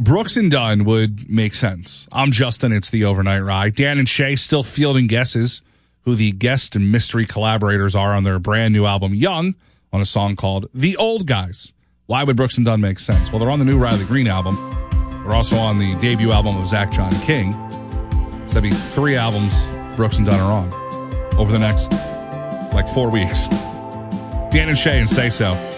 Brooks and Dunn would make sense. I'm Justin. It's the Overnight Ride. Dan and Shay still fielding guesses who the guest and mystery collaborators are on their brand new album, Young, on a song called The Old Guys. Why would Brooks and Dunn make sense? Well, they're on the new Riley Green album. They're also on the debut album of Zach John King. So that'd be 3 albums Brooks and Dunn are on over the next, 4 weeks. Dan and Shay and Say So.